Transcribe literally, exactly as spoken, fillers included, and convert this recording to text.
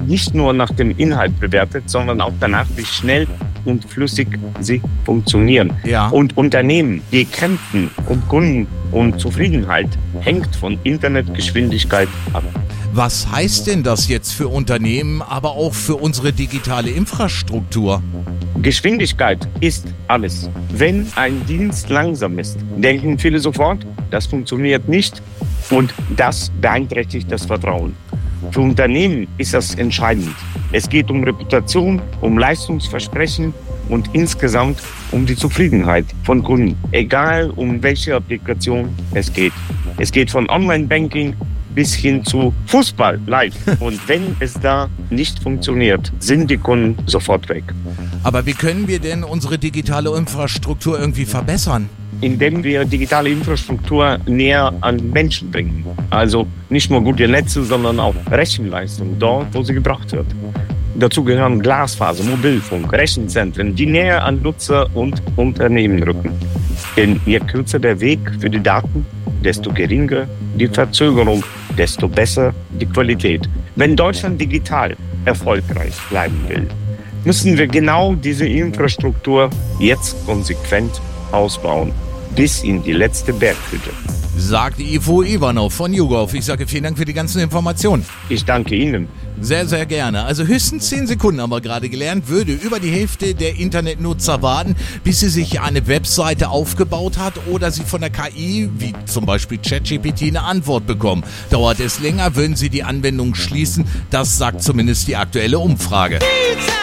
nicht nur nach dem Inhalt bewertet, sondern auch danach, wie schnell und flüssig sie funktionieren. Ja. Und Unternehmen, die kämpfen um Kunden und Zufriedenheit, hängt von Internetgeschwindigkeit ab. Was heißt denn das jetzt für Unternehmen, aber auch für unsere digitale Infrastruktur? Geschwindigkeit ist alles. Wenn ein Dienst langsam ist, denken viele sofort, das funktioniert nicht und das beeinträchtigt das Vertrauen. Für Unternehmen ist das entscheidend. Es geht um Reputation, um Leistungsversprechen und insgesamt um die Zufriedenheit von Kunden, egal um welche Applikation es geht. Es geht von Online-Banking bis hin zu Fußball live. Und wenn es da nicht funktioniert, sind die Kunden sofort weg. Aber wie können wir denn unsere digitale Infrastruktur irgendwie verbessern? Indem wir digitale Infrastruktur näher an Menschen bringen. Also nicht nur gute Netze, sondern auch Rechenleistung dort, wo sie gebraucht wird. Dazu gehören Glasfaser, Mobilfunk, Rechenzentren, die näher an Nutzer und Unternehmen rücken. Denn je kürzer der Weg für die Daten, desto geringer die Verzögerung, desto besser die Qualität. Wenn Deutschland digital erfolgreich bleiben will, müssen wir genau diese Infrastruktur jetzt konsequent ausbauen, bis in die letzte Berghütte. Sagt Ivo Ivanov von YouGov. Ich sage vielen Dank für die ganzen Informationen. Ich danke Ihnen. Sehr, sehr gerne. Also höchstens zehn Sekunden haben wir gerade gelernt, würde über die Hälfte der Internetnutzer warten, bis sie sich eine Webseite aufgebaut hat oder sie von der K I, wie zum Beispiel ChatGPT, eine Antwort bekommen. Dauert es länger, würden sie die Anwendung schließen. Das sagt zumindest die aktuelle Umfrage.